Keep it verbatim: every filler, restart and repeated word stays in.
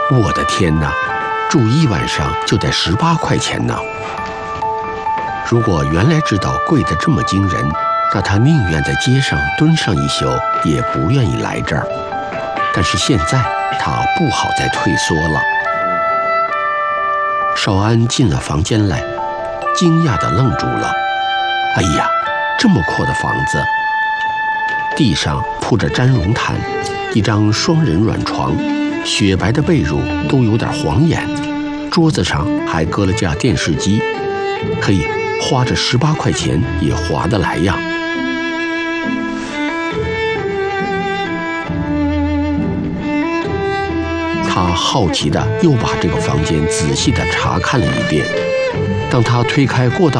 我的天哪，住一晚上就得十八块钱呢！如果原来知道贵得这么惊人，那他宁愿在街上蹲上一宿，也不愿意来这儿。但是现在他不好再退缩了。少安进了房间来，惊讶地愣住了。哎呀，这么阔的房子！地上铺着毡绒毯，一张双人软床，雪白的被褥都有点晃眼。桌子上还搁了架电视机，嘿，花这十八块钱也划得来呀。他好奇地又把这个房间仔细地查看了一遍。当他推开过道